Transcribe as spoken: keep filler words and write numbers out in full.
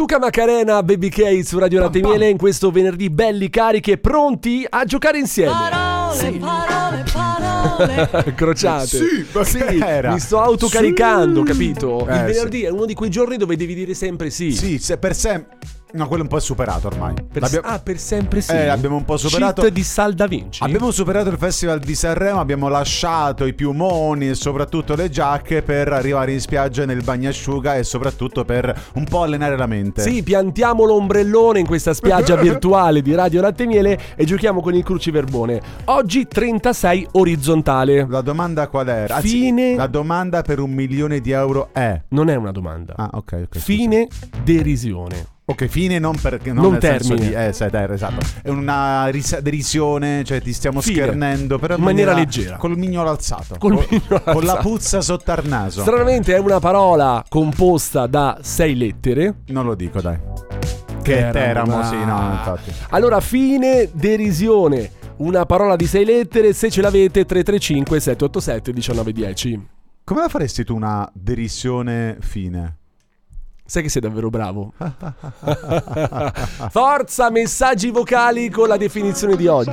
Tuca Macarena, Baby K su Radio Latte e Miele in questo venerdì belli carichi e pronti a giocare insieme. Parole, sì. parole, parole. Crociate. Sì, sì, era. mi sto autocaricando, sì. capito? Eh, Il venerdì sì. è uno di quei giorni dove devi dire sempre sì. Sì, se per sempre. No, quello è un po' superato ormai. Per se... Ah, per sempre sì. Eh, abbiamo un po' superato. Cheat di Sal Da Vinci. Abbiamo superato il Festival di Sanremo, abbiamo lasciato i piumoni e soprattutto le giacche per arrivare in spiaggia nel bagnasciuga e soprattutto per un po' allenare la mente. Sì, piantiamo l'ombrellone in questa spiaggia virtuale di Radio Latte e Miele e giochiamo con il cruciverbone. Oggi trentasei orizzontale. La domanda qual era? Anzi, Fine. La domanda per un milione di euro è. Non è una domanda. Ah, ok, ok. Fine derisione. Ok, fine non perché non, non nel termine. senso di, eh, sai, ter, esatto. È una ris- derisione, cioè ti stiamo Fine. schernendo però in maniera, maniera leggera. Col mignolo alzato. Col Col, mignolo alzato. Con la puzza sotto al naso. Stranamente è una parola composta da sei lettere. Non lo dico, dai. Che teramo, una... sì, no, infatti. Allora, fine derisione. Una parola di sei lettere, se ce l'avete tre tre cinque sette otto sette uno nove uno zero. Come la faresti tu una derisione fine? Sai che sei davvero bravo. Forza, messaggi vocali con la definizione di oggi.